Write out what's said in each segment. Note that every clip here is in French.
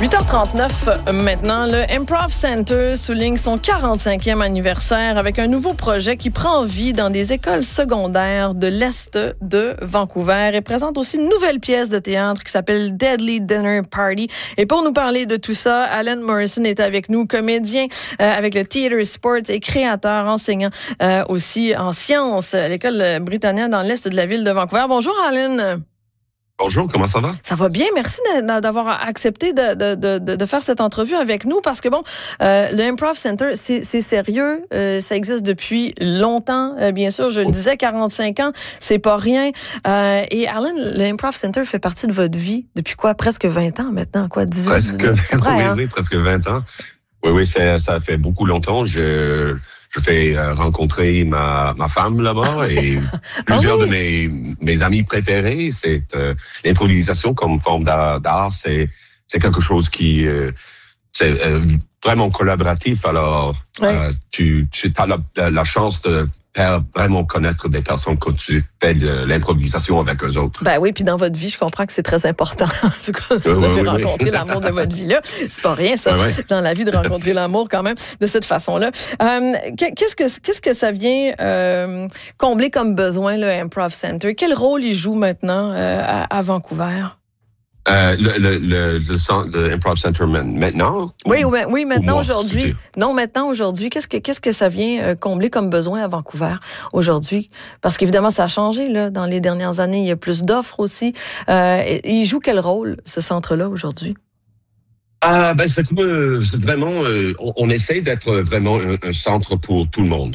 8h39 maintenant, le Improv Center souligne son 45e anniversaire avec un nouveau projet qui prend vie dans des écoles secondaires de l'Est de Vancouver et présente aussi une nouvelle pièce de théâtre qui s'appelle Deadly Dinner Party. Et pour nous parler de tout ça, Alan Morrison est avec nous, comédien avec le Theatre Sports et créateur, enseignant aussi en sciences à l'école britannique dans l'Est de la ville de Vancouver. Bonjour Alan. Bonjour, comment ça va? Ça va bien, merci d'avoir accepté de faire cette entrevue avec nous parce que bon, le Improv Center, c'est sérieux, ça existe depuis longtemps, bien sûr, je le disais, 45 ans, c'est pas rien. Et Alan, le Improv Center fait partie de votre vie depuis quoi? Presque 20 ans maintenant, quoi? 18 oui, presque 20 ans. Oui, ça fait beaucoup longtemps. Je fais rencontrer ma femme là-bas et plusieurs de mes amis préférés. C'est l'improvisation comme forme d'art. C'est quelque chose qui c'est vraiment collaboratif. Alors tu as la chance de faire vraiment connaître des personnes quand tu fais l'improvisation avec eux autres. Ben oui, puis dans votre vie, je comprends que c'est très important. En tout cas, vous avez rencontré l'amour de votre vie là. C'est pas rien, ça, dans la vie de rencontrer l'amour quand même de cette façon-là. Qu'est-ce que ça vient combler comme besoin, le Improv Center? Quel rôle il joue maintenant à Vancouver? Le Improv Center maintenant? Oui, maintenant, aujourd'hui. Non, maintenant, aujourd'hui. Qu'est-ce que ça vient combler comme besoin à Vancouver aujourd'hui? Parce qu'évidemment, ça a changé, là. Dans les dernières années, il y a plus d'offres aussi. Il joue quel rôle, ce centre-là, aujourd'hui? C'est vraiment, on essaie d'être vraiment un centre pour tout le monde.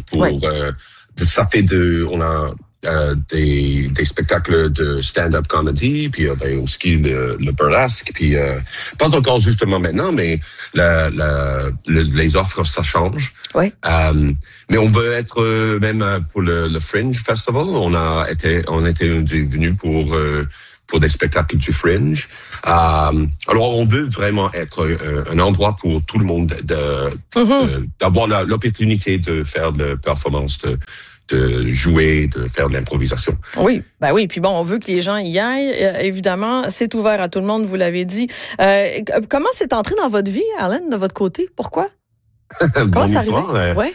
Ça fait on a des spectacles de stand-up comedy, puis aussi le burlesque, puis pas encore justement maintenant, mais les offres ça change. Oui. Mais on veut être même pour le Fringe Festival, on était venu pour des spectacles du Fringe. Alors on veut vraiment être un endroit pour tout le monde d'avoir l'opportunité de faire de la performance, de jouer, de faire de l'improvisation. Oui, puis bon, on veut que les gens y aillent. Évidemment, c'est ouvert à tout le monde, vous l'avez dit. Comment c'est entré dans votre vie, Alan, de votre côté? Pourquoi? Comment c'est arrivé?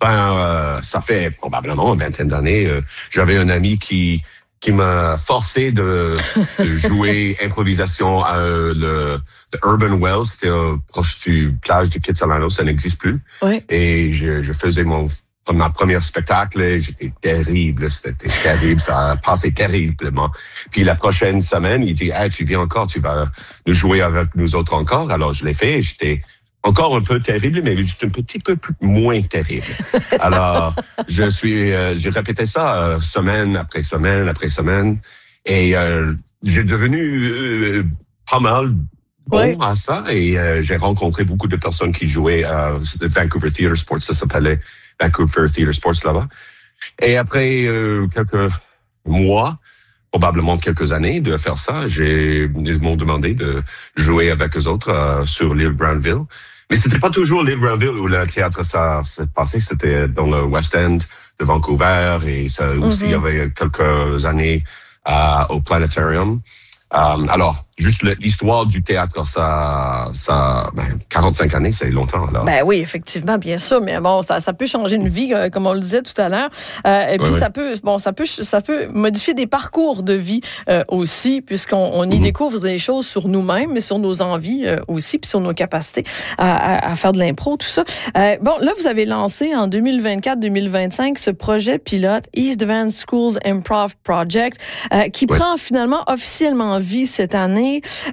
Ça fait probablement une vingtaine d'années. J'avais un ami qui m'a forcé de jouer improvisation à le Urban Wells, c'était proche du plage de Kitsilano, ça n'existe plus. Oui. Et je faisais ma première spectacle, j'étais terrible, c'était terrible, ça a passé terriblement. Puis la prochaine semaine, il dit, tu viens encore, tu vas nous jouer avec nous autres encore. Alors je l'ai fait, j'étais encore un peu terrible, mais juste un petit peu moins terrible. Alors j'ai répété ça semaine après semaine après semaine, et j'ai devenu pas mal bon à ça, et j'ai rencontré beaucoup de personnes qui jouaient à Vancouver Theatre Sports, ça s'appelait Vancouver Theatre Sports là-bas. Et après quelques mois, probablement quelques années de faire ça, ils m'ont demandé de jouer avec eux autres sur l'île Brownville. Mais c'était pas toujours l'île Brownville où le théâtre ça s'est passé, c'était dans le West End de Vancouver, et ça aussi il y avait quelques années au Planetarium. Alors, juste l'histoire du théâtre, ça 45 années, c'est longtemps. Alors. Ben oui, effectivement, bien sûr, mais bon, ça peut changer une vie, comme on le disait tout à l'heure. Et puis ça peut modifier des parcours de vie aussi, puisqu'on y découvre des choses sur nous-mêmes, mais sur nos envies aussi, puis sur nos capacités à faire de l'impro, tout ça. Là, vous avez lancé en 2024-2025 ce projet pilote East Van Schools Improv Project, qui prend finalement officiellement vie cette année.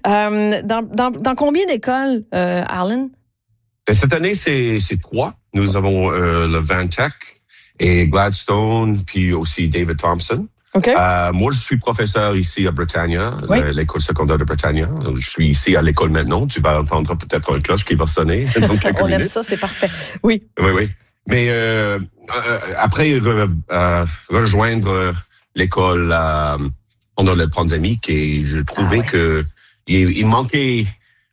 Dans combien d'écoles, Alan? Cette année, c'est 3. Nous avons le Vantech et Gladstone, puis aussi David Thompson. Okay. Moi, je suis professeur ici à Britannia, l'école secondaire de Britannia. Je suis ici à l'école maintenant. Tu vas entendre peut-être un cloche qui va sonner dans quelques minutes. Aime ça, c'est parfait. Oui. Oui. Mais après rejoindre l'école pendant la pandémie, et je trouvais que il manquait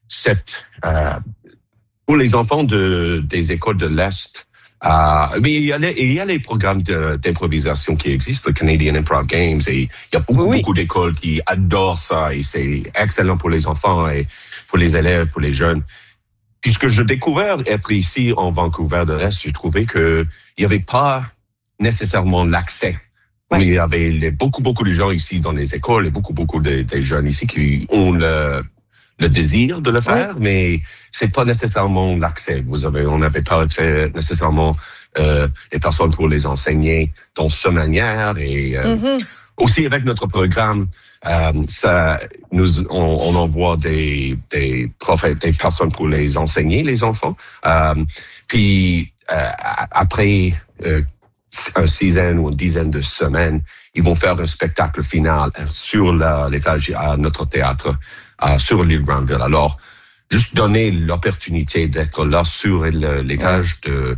pour les enfants des écoles de l'Est. Mais il y a les programmes d'improvisation qui existent, le Canadian Improv Games, et il y a beaucoup d'écoles qui adorent ça, et c'est excellent pour les enfants. Et pour les élèves, pour les jeunes. Puisque je découvrais être ici en Vancouver de l'Est, j'ai trouvé que il y avait pas nécessairement l'accès. Ouais. Il y avait beaucoup de gens ici dans les écoles et beaucoup des jeunes ici qui ont le désir de le faire, mais c'est pas nécessairement l'accès. On n'avait pas accès nécessairement les personnes pour les enseigner dans cette manière et aussi avec notre programme. On envoie des personnes pour les enseigner, les enfants. Puis après un 6 ou une dizaine de semaines, ils vont faire un spectacle final sur l'étage à notre théâtre sur l'île Granville. Alors, juste donner l'opportunité d'être là sur l'étage,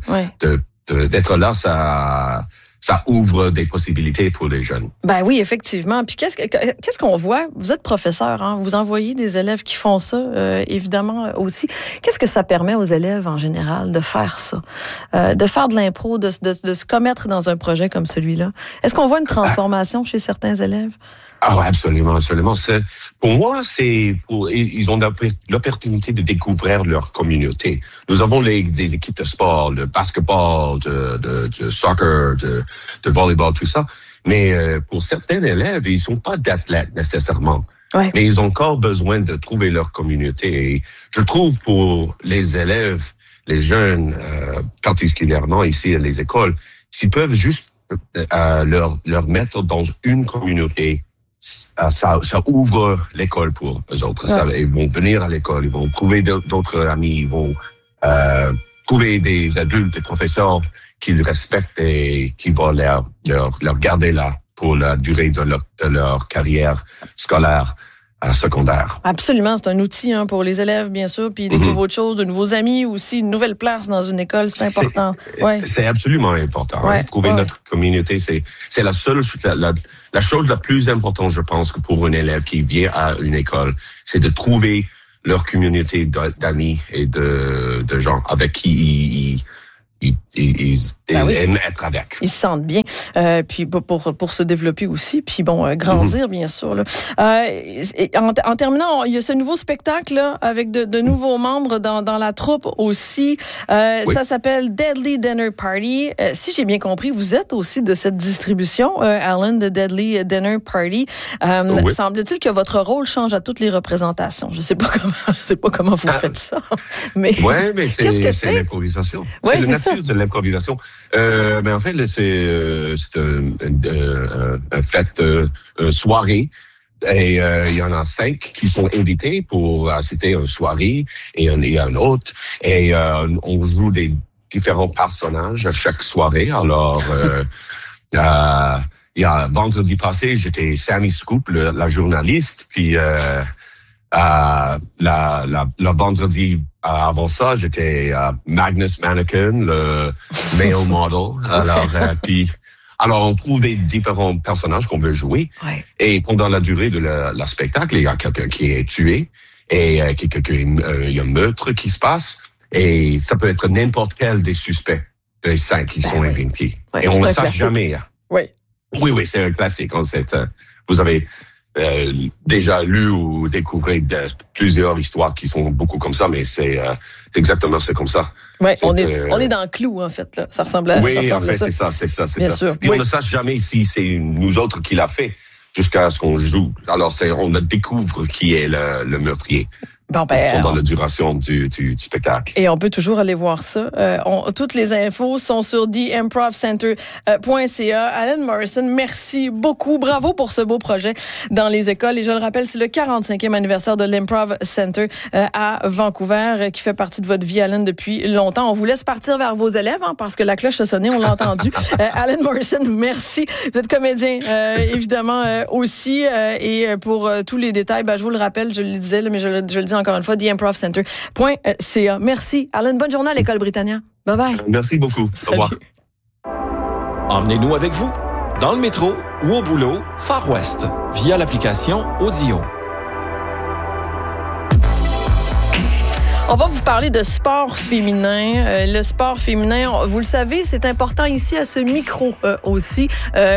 d'être là, ça ouvre des possibilités pour les jeunes. Ben oui, effectivement. Puis qu'est-ce qu'on voit? Vous êtes professeur, hein? Vous envoyez des élèves qui font ça, évidemment aussi. Qu'est-ce que ça permet aux élèves en général de faire ça? De faire de l'impro, de se commettre dans un projet comme celui-là? Est-ce qu'on voit une transformation chez certains élèves? Ah, absolument. Pour moi, ils ont l'opportunité de découvrir leur communauté. Nous avons des équipes de sport, de basketball, de soccer, de volleyball, tout ça. Mais pour certains élèves, ils sont pas d'athlètes nécessairement. Ouais. Mais ils ont encore besoin de trouver leur communauté. Et je trouve pour les élèves, les jeunes, particulièrement ici à les écoles, s'ils peuvent juste leur mettre dans une communauté, ça ouvre l'école pour eux autres. Ouais. Ils vont venir à l'école, ils vont trouver d'autres amis, ils vont trouver des adultes, des professeurs qu'ils respectent et qui vont leur garder là pour la durée de leur carrière scolaire secondaire. Absolument, c'est un outil pour les élèves, bien sûr, puis ils découvrent autre chose, de nouveaux amis aussi, une nouvelle place dans une école, c'est important. C'est absolument important. Ouais. Trouver notre communauté, c'est la seule la chose la plus importante, je pense, que pour un élève qui vient à une école, c'est de trouver leur communauté d'amis et de gens avec qui ils aiment être avec. Ils se sentent bien, puis pour se développer aussi, puis grandir bien sûr. Là. En terminant, il y a ce nouveau spectacle là avec de nouveaux membres dans la troupe aussi. Ça s'appelle Deadly Dinner Party. Si j'ai bien compris, vous êtes aussi de cette distribution, Alan, de Deadly Dinner Party. Semble-t-il que votre rôle change à toutes les représentations. Je sais pas comment vous faites ça, mais mais c'est l'improvisation. C'est la nature de l'improvisation. Mais en fait, c'est une fête, une soirée. Et il y en a 5 qui sont invités pour assister à une soirée et il y a un autre. Et on joue des différents personnages à chaque soirée. Alors, il y a vendredi passé, j'étais Sammy Scoop, la journaliste. Puis le vendredi avant ça, j'étais Magnus Mannequin, le male model. Alors, on trouve des différents personnages qu'on veut jouer. Ouais. Et pendant la durée de la spectacle, il y a quelqu'un qui est tué et il y a un meurtre qui se passe. Et ça peut être n'importe quel des suspects des 5 qui sont invités. Ouais, et on ne le sache jamais. Oui, c'est un classique. Vous avez déjà lu ou découvert plusieurs histoires qui sont beaucoup comme ça, mais c'est exactement comme ça. Ouais, on est dans le clou en fait là. Ça ressemble à en fait c'est ça. Bien sûr. Et on ne sache jamais si c'est nous autres qui l'a fait jusqu'à ce qu'on joue. Alors on découvre qui est le meurtrier. Pendant la duration du spectacle. Et on peut toujours aller voir ça. Toutes les infos sont sur theimprovcenter.ca. Alan Morrison, merci beaucoup. Bravo pour ce beau projet dans les écoles. Et je le rappelle, c'est le 45e anniversaire de l'Improv Center à Vancouver qui fait partie de votre vie, Alan, depuis longtemps. On vous laisse partir vers vos élèves parce que la cloche a sonné, on l'a entendu. Alan Morrison, merci. Vous êtes comédien, évidemment, aussi. Et pour tous les détails, je vous le rappelle, je le disais, mais je le dis encore une fois, theimprovcenter.ca. Merci. Alan, bonne journée à l'École Britannia. Bye-bye. Merci beaucoup. Salut. Au revoir. Emmenez-nous avec vous, dans le métro ou au boulot, Far West, via l'application Audio. On va vous parler de sport féminin. Le sport féminin, vous le savez, c'est important ici à ce micro aussi.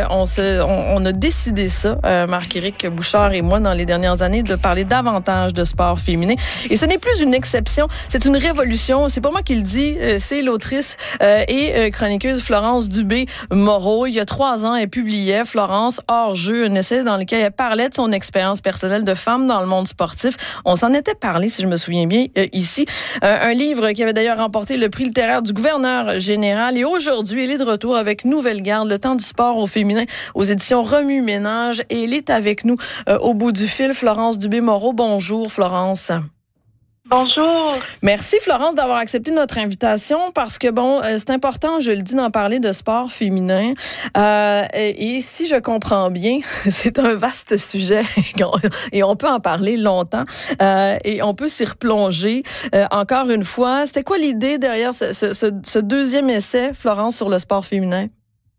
On a décidé ça, Marc-Éric Bouchard et moi, dans les dernières années, de parler davantage de sport féminin. Et ce n'est plus une exception, c'est une révolution. C'est pas moi qui le dis, c'est l'autrice et chroniqueuse Florence Dubé-Moreau. Il y a 3 ans, elle publiait Florence hors-jeu, un essai dans lequel elle parlait de son expérience personnelle de femme dans le monde sportif. On s'en était parlé, si je me souviens bien, ici. Un livre qui avait d'ailleurs remporté le prix littéraire du gouverneur général. Et aujourd'hui, elle est de retour avec Nouvelle Garde, le temps du sport au féminin, aux éditions Remue-Ménage. Et elle est avec nous au bout du fil, Florence Dubé-Moreau. Bonjour, Florence. Bonjour. Merci, Florence, d'avoir accepté notre invitation parce que, c'est important, je le dis, d'en parler de sport féminin. Et si je comprends bien, c'est un vaste sujet et on peut en parler longtemps et on peut s'y replonger encore une fois. C'était quoi l'idée derrière ce deuxième essai, Florence, sur le sport féminin?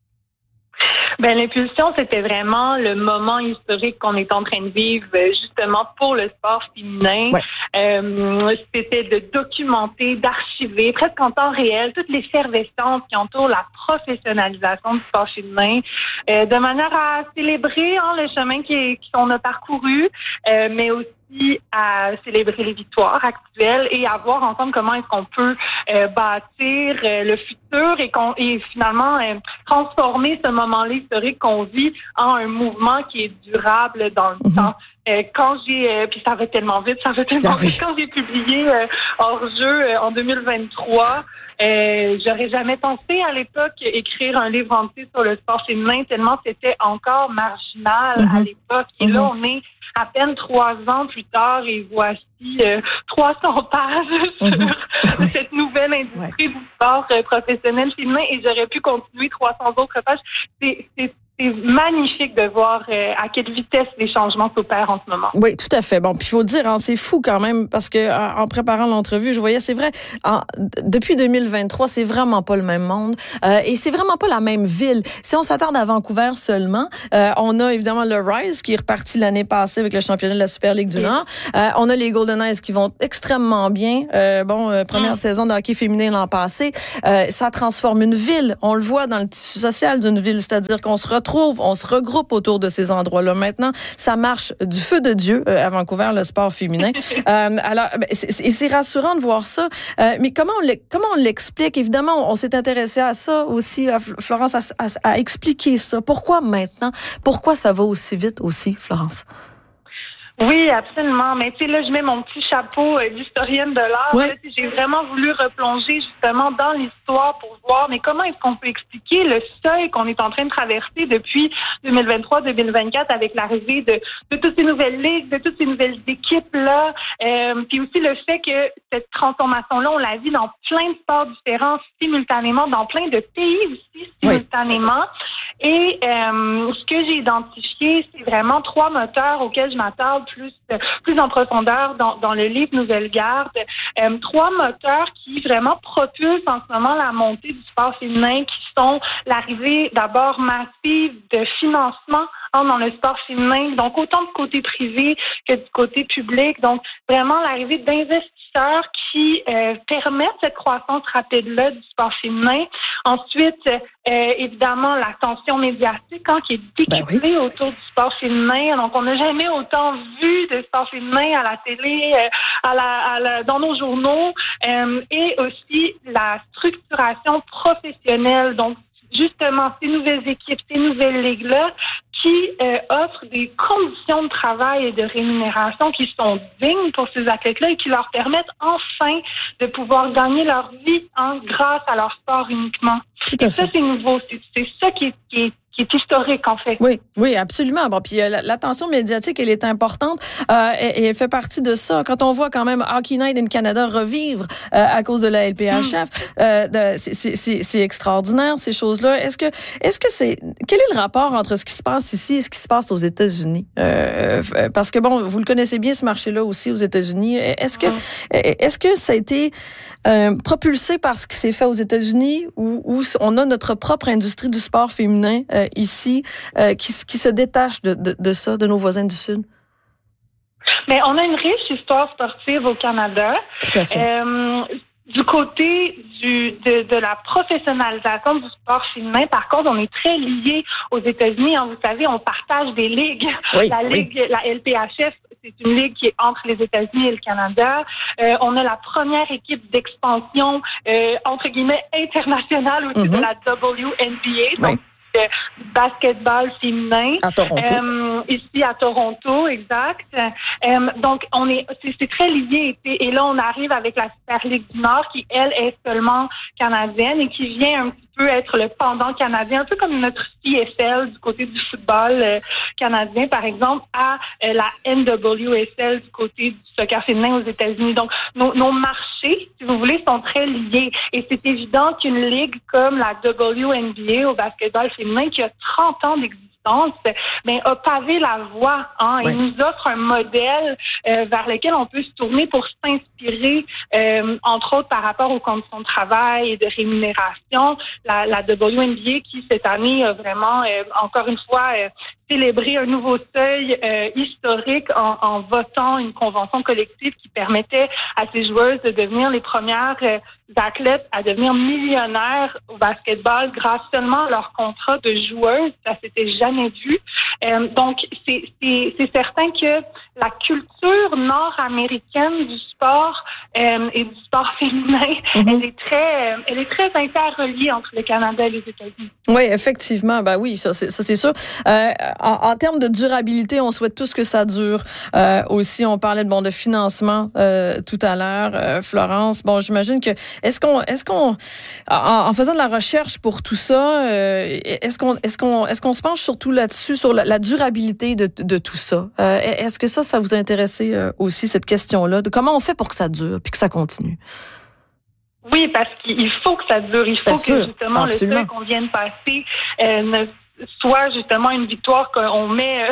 L'impulsion, c'était vraiment le moment historique qu'on est en train de vivre, justement, pour le sport féminin. Ouais. C'était de documenter, d'archiver, presque en temps réel, toute l'effervescence qui entoure la professionnalisation du sport féminin, de manière à célébrer le chemin qu'on a parcouru, mais aussi à célébrer les victoires actuelles et à voir ensemble comment est-ce qu'on peut bâtir le futur et finalement transformer ce moment-là historique qu'on vit en un mouvement qui est durable dans le temps. Puis ça va tellement vite, quand j'ai publié Hors-jeu en 2023, j'aurais jamais pensé à l'époque écrire un livre entier sur le sport féminin tellement c'était encore marginal à l'époque. Et là, on est à peine 3 ans plus tard et voici 300 pages sur cette nouvelle industrie du sport professionnel féminin et j'aurais pu continuer 300 autres pages. C'est magnifique de voir à quelle vitesse les changements s'opèrent en ce moment. Oui, tout à fait. Bon, puis il faut dire, c'est fou quand même, parce que en préparant l'entrevue, je voyais, c'est vrai, depuis 2023, c'est vraiment pas le même monde et c'est vraiment pas la même ville. Si on s'attarde à Vancouver seulement, on a évidemment le Rise qui est reparti l'année passée avec le championnat de la Super Ligue du Nord. On a les Golden Knights qui vont extrêmement bien. Première saison de hockey féminin l'an passé. Ça transforme une ville. On le voit dans le tissu social d'une ville, c'est-à-dire qu'on se regroupe autour de ces endroits-là. Maintenant, ça marche du feu de Dieu à Vancouver, le sport féminin. Alors, c'est rassurant de voir ça. Mais comment on l'explique? Évidemment, on s'est intéressé à ça aussi, Florence, à expliquer ça. Pourquoi maintenant? Pourquoi ça va aussi vite aussi, Florence? Oui, absolument. Mais tu sais, là, je mets mon petit chapeau d'historienne de l'art. Ouais. Là, j'ai vraiment voulu replonger justement dans l'histoire pour voir, mais comment est-ce qu'on peut expliquer le seuil qu'on est en train de traverser depuis 2023-2024 avec l'arrivée de toutes ces nouvelles ligues, de toutes ces nouvelles équipes-là, puis aussi le fait que cette transformation-là, on la vit dans plein de sports différents simultanément, dans plein de pays aussi simultanément. Oui. Et ce que j'ai identifié, c'est vraiment 3 moteurs auxquels je m'attarde plus en profondeur dans le livre Nouvelle Garde. 3 moteurs qui vraiment propulsent en ce moment la montée du sport féminin, qui sont l'arrivée d'abord massive de financement dans le sport féminin, donc autant du côté privé que du côté public. Donc vraiment l'arrivée d'investisseurs qui permettent cette croissance rapide-là du sport féminin. Ensuite, évidemment, l'attention médiatique qui est décuplée autour du sport féminin. Donc, on n'a jamais autant vu de sport féminin à la télé, dans nos journaux, et aussi la structuration professionnelle. Donc, justement, ces nouvelles équipes, ces nouvelles ligues-là, qui offrent des conditions de travail et de rémunération qui sont dignes pour ces athlètes-là et qui leur permettent enfin de pouvoir gagner leur vie grâce à leur sport uniquement. Et ça, c'est nouveau. C'est ça qui est historique, en fait. Oui, absolument. Bon, puis l'attention médiatique, elle est importante et elle fait partie de ça. Quand on voit quand même Hockey Night in Canada revivre à cause de la LPHF, c'est extraordinaire, ces choses-là. Est-ce que quel est le rapport entre ce qui se passe ici et ce qui se passe aux États-Unis? Parce que, vous le connaissez bien, ce marché-là aussi aux États-Unis. Est-ce que ça a été propulsé par ce qui s'est fait aux États-Unis où on a notre propre industrie du sport féminin ici qui se détache de ça, de nos voisins du Sud? Mais on a une riche histoire sportive au Canada. Tout à fait. Du côté de la professionnalisation du sport féminin, par contre, on est très liés aux États-Unis. Hein. Vous savez, on partage des ligues. Oui, La LPHF, c'est une ligue qui est entre les États-Unis et le Canada. On a la première équipe d'expansion, entre guillemets, internationale aussi de la WNBA. Donc, basketball féminin. À Toronto. Ici à Toronto, exact. Donc, c'est très lié. Et là, on arrive avec la Super Ligue du Nord qui, elle, est seulement canadienne et qui vient un petit peu être le pendant canadien, un peu comme notre CFL du côté du football canadien, par exemple, à la NWSL du côté du soccer féminin aux États-Unis. Donc, nos marchés, si vous voulez, sont très liés. Et c'est évident qu'une ligue comme la WNBA au basketball féminin, qui a 30 ans d'existence, mais a pavé la voie, hein, et nous offre un modèle vers lequel on peut se tourner pour s'inspirer, entre autres par rapport aux conditions de travail et de rémunération. La WNBA qui, cette année, a vraiment, encore une fois, célébrer un nouveau seuil historique en votant une convention collective qui permettait à ces joueuses de devenir les premières athlètes à devenir millionnaires au basketball grâce seulement à leur contrat de joueuse. Ça s'était jamais vu. Donc, c'est certain que la culture nord-américaine du sport et du sport féminin, elle est très interreliée entre le Canada et les États-Unis. Oui, effectivement. Ben oui, ça c'est sûr. En termes de durabilité, on souhaite tous que ça dure. Aussi, on parlait de financement tout à l'heure, Florence. Bon, j'imagine que est-ce qu'on en faisant de la recherche pour tout ça, est-ce qu'on se penche surtout là-dessus sur la durabilité de tout ça? Est-ce que ça vous a intéressé aussi, cette question-là, de comment on fait pour que ça dure puis que ça continue? Oui, parce qu'il faut que ça dure. Il faut que justement le seuil qu'on vient de passer soit justement une victoire qu'on met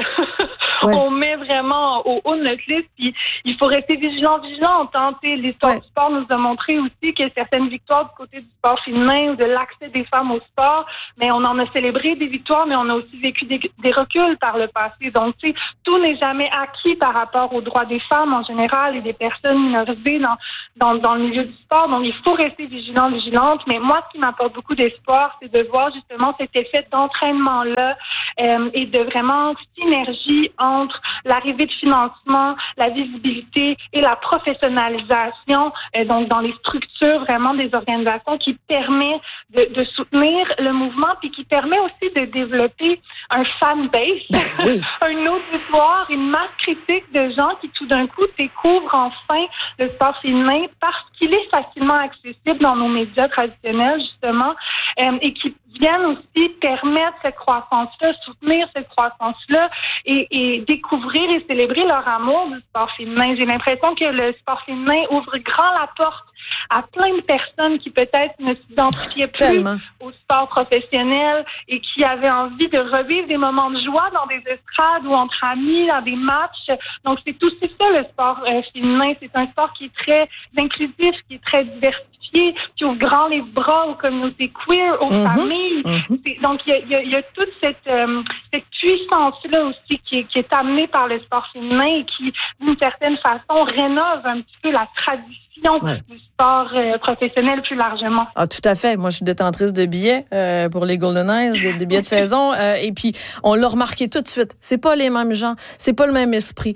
on met vraiment au haut de notre liste. Puis il faut rester vigilante. L'histoire du sport nous a montré aussi que certaines victoires du côté du sport féminin ou de l'accès des femmes au sport, mais on en a célébré des victoires, mais on a aussi vécu des reculs par le passé. Donc, tout n'est jamais acquis par rapport aux droits des femmes en général et des personnes minorisées dans le milieu du sport. Donc, il faut rester vigilante. Mais moi, ce qui m'apporte beaucoup d'espoir, c'est de voir justement cet effet d'entraînement-là et de vraiment synergie entre l'arrivée de financement, la visibilité et la professionnalisation, donc dans les structures vraiment des organisations qui permet de soutenir le mouvement puis qui permet aussi de développer un fan base, un auditoire, une masse critique de gens qui tout d'un coup découvrent enfin le sport féminin parce qu'il est facilement accessible dans nos médias traditionnels justement et qui viennent aussi permettre cette croissance-là, soutenir cette croissance-là et découvrir et célébrer leur amour du sport féminin. J'ai l'impression que le sport féminin ouvre grand la porte à plein de personnes qui peut-être ne s'identifiaient plus au sport professionnel et qui avaient envie de revivre des moments de joie dans des estrades ou entre amis, dans des matchs. Donc, c'est aussi ça le sport féminin. C'est un sport qui est très inclusif, qui est très diversifié, qui ouvre grand les bras aux communautés queer, aux familles. Donc, il y a toute cette puissance-là aussi qui est amenée par le sport féminin et qui, d'une certaine façon, rénove un petit peu la tradition du sport professionnel plus largement. Ah, tout à fait. Moi, je suis détentrice de billets pour les Golden Eyes, des billets de saison. Et puis, on l'a remarqué tout de suite. C'est pas les mêmes gens, c'est pas le même esprit.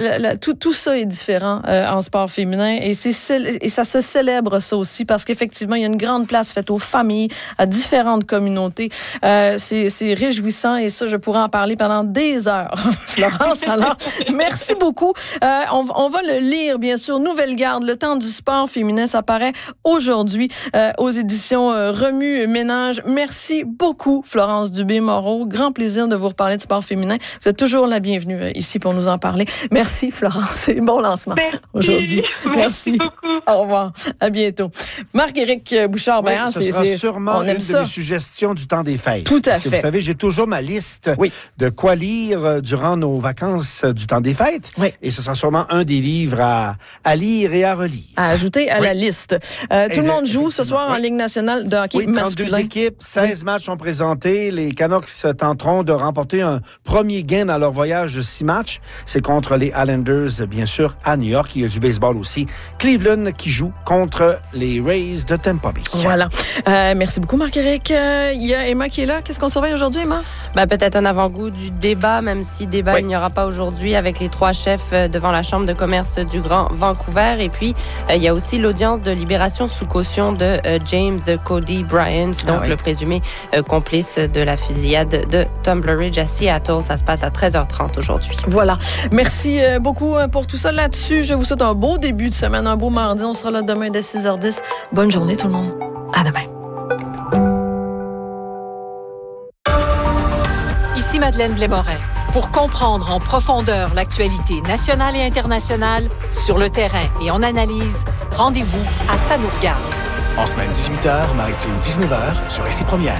Tout ça est différent en sport féminin et ça se célèbre ça aussi parce qu'effectivement, il y a une grande place faite aux familles, à différentes communautés. C'est réjouissant et ça, je pourrais en parler pendant des heures. Florence, alors, merci beaucoup. On va le lire, bien sûr. Nouvelle Garde, le temps du sport féminin, ça paraît aujourd'hui aux éditions Remue Ménage. Merci beaucoup, Florence Dubé-Moreau. Grand plaisir de vous reparler de sport féminin. Vous êtes toujours la bienvenue ici pour nous en parler. Merci, Florence. Et bon lancement aujourd'hui. Merci beaucoup. Au revoir. À bientôt. Marc-Éric Bouchard, ce sera sûrement une de mes suggestions du temps des fêtes. Tout à fait. Vous savez, j'ai toujours ma liste de quoi lire durant nos vacances du temps des fêtes. Et ce sera sûrement un des livres à lire et à relire. à ajouter à la liste. Tout le monde joue ce soir en Ligue nationale de hockey masculin. 32 équipes, 16 matchs sont présentés. Les Canucks tenteront de remporter un premier gain dans leur voyage de 6 matchs. C'est contre les Islanders, bien sûr, à New York. Il y a du baseball aussi. Cleveland qui joue contre les Rays de Tampa Bay. Voilà. Merci beaucoup, Marc-Éric. Il y a Emma qui est là. Qu'est-ce qu'on surveille aujourd'hui, Emma? Peut-être un avant-goût du débat, même si débat il n'y aura pas aujourd'hui avec les 3 chefs devant la Chambre de commerce du Grand Vancouver. Et puis, il y a aussi l'audience de libération sous caution de James Cody Bryant, donc le présumé complice de la fusillade de Tom Blurridge à Seattle. Ça se passe à 13h30 aujourd'hui. Voilà. Merci beaucoup pour tout ça. Là-dessus, je vous souhaite un beau début de semaine, un beau mardi. On sera là demain dès 6h10. Bonne journée tout le monde. À demain. Ici Madeleine Blais-Morin. Pour comprendre en profondeur l'actualité nationale et internationale, sur le terrain et en analyse, rendez-vous à Ça nous regarde. En semaine 18h, maritime 19h, sur Ici Première.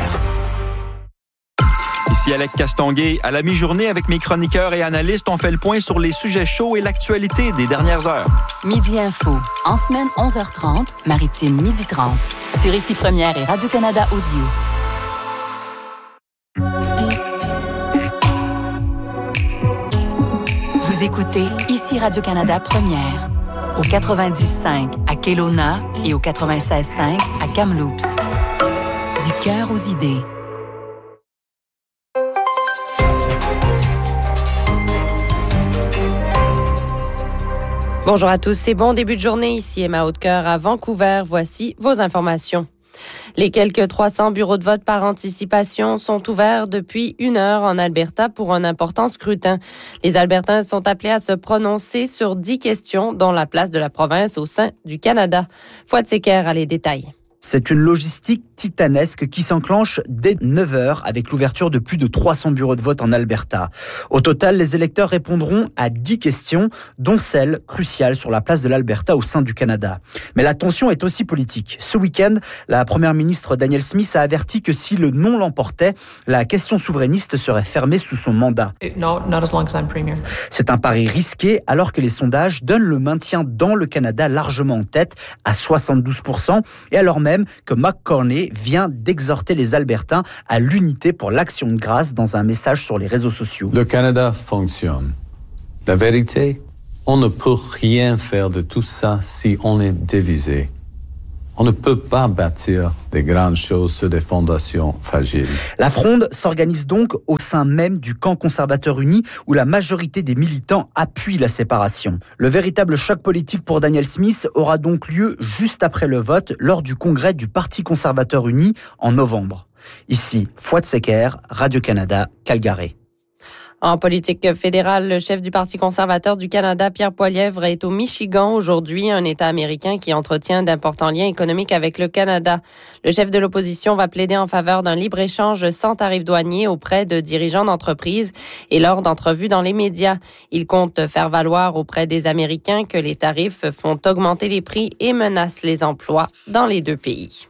Ici Alec Castonguay. À la mi-journée, avec mes chroniqueurs et analystes, on fait le point sur les sujets chauds et l'actualité des dernières heures. Midi Info. En semaine 11h30, maritime 12h30. Sur Ici Première et Radio-Canada Audio. Vous écoutez Ici Radio-Canada Première, au 90.5 à Kelowna et au 96.5 à Kamloops. Du cœur aux idées. Bonjour à tous et bon début de journée. Ici Emma Hautecoeur à Vancouver. Voici vos informations. Les quelques 300 bureaux de vote par anticipation sont ouverts depuis 1 heure en Alberta pour un important scrutin. Les Albertains sont appelés à se prononcer sur 10 questions, dont la place de la province au sein du Canada. Fouad Secker a les détails. C'est une logistique titanesque qui s'enclenche dès 9h avec l'ouverture de plus de 300 bureaux de vote en Alberta. Au total, les électeurs répondront à 10 questions, dont celle cruciale sur la place de l'Alberta au sein du Canada. Mais la tension est aussi politique. Ce week-end, la première ministre Danielle Smith a averti que si le non l'emportait, la question souverainiste serait fermée sous son mandat. No, not as long as I'm premier. C'est un pari risqué alors que les sondages donnent le maintien dans le Canada largement en tête à 72%, et alors même que McCartney vient d'exhorter les Albertains à l'unité pour l'Action de grâce dans un message sur les réseaux sociaux. Le Canada fonctionne. La vérité, on ne peut rien faire de tout ça si on est divisé. On ne peut pas bâtir des grandes choses sur des fondations fragiles. La fronde s'organise donc au sein même du camp conservateur uni où la majorité des militants appuient la séparation. Le véritable choc politique pour Danielle Smith aura donc lieu juste après le vote lors du congrès du Parti conservateur uni en novembre. Ici, Fouad Secker, Radio-Canada, Calgary. En politique fédérale, le chef du Parti conservateur du Canada, Pierre Poilievre, est au Michigan aujourd'hui, un État américain qui entretient d'importants liens économiques avec le Canada. Le chef de l'opposition va plaider en faveur d'un libre-échange sans tarifs douaniers auprès de dirigeants d'entreprises et lors d'entrevues dans les médias. Il compte faire valoir auprès des Américains que les tarifs font augmenter les prix et menacent les emplois dans les deux pays.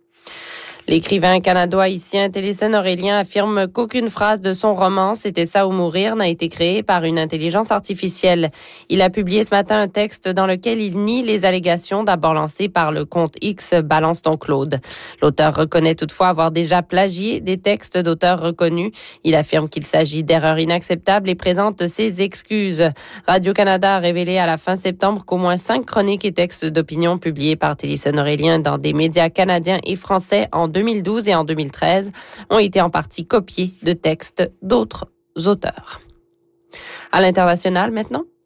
L'écrivain canado-haïtien Télésène Aurélien affirme qu'aucune phrase de son roman « C'était ça ou mourir » n'a été créée par une intelligence artificielle. Il a publié ce matin un texte dans lequel il nie les allégations d'abord lancées par le compte X « Balance ton Claude ». L'auteur reconnaît toutefois avoir déjà plagié des textes d'auteurs reconnus. Il affirme qu'il s'agit d'erreurs inacceptables et présente ses excuses. Radio-Canada a révélé à la fin septembre qu'au moins 5 chroniques et textes d'opinion publiés par Télésène Aurélien dans des médias canadiens et français en 2012 et en 2013 ont été en partie copiés de textes d'autres auteurs. À l'international maintenant.